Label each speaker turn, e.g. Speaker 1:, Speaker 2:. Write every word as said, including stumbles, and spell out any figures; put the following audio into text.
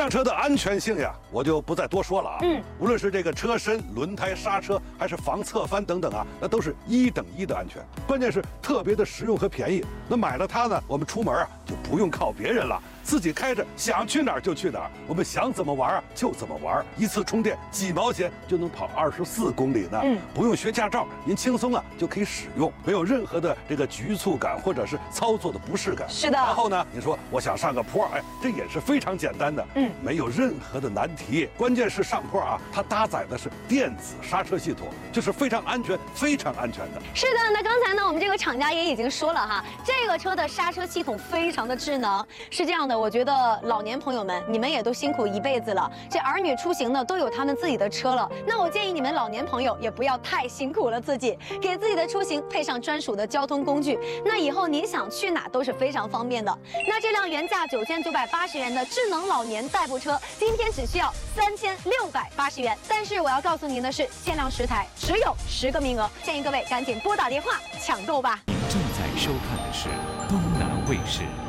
Speaker 1: 辆车的安全性呀，我就不再多说了啊。嗯，无论是这个车身、轮胎、刹车，还是防侧翻等等啊，那都是一等一的安全。关键是特别的实用和便宜。那买了它呢，我们出门啊就不用靠别人了，自己开着想去哪儿就去哪儿，我们想怎么玩啊就怎么玩。一次充电几毛钱就能跑二十四公里呢。嗯，不用学驾照，您轻松啊就可以使用，没有任何的这个局促感或者是操作的不适感。
Speaker 2: 是的。
Speaker 1: 然后呢，你说我想上个坡，哎，这也是非常简单的。嗯，没有任何的难题。关键是上坡啊，它搭载的是电子刹车系统，就是非常安全、非常安全的。
Speaker 2: 是的，那刚才呢，我们这个厂家也已经说了哈，这个车的刹车系统非常的智能。是这样的，我觉得老年朋友们，你们也都辛苦一辈子了，这儿女出行呢都有他们自己的车了。那我建议你们老年朋友也不要太辛苦了自己，给自己的出行配上专属的交通工具，那以后您想去哪都是非常方便的。那这辆原价九千九百八十元的智能老年代步车，今天只需要三千六百八十元。但是我要告诉您的是，限量十台，只有十个名额，建议各位赶紧拨打电话抢购吧。
Speaker 3: 您正在收看的是东南卫视。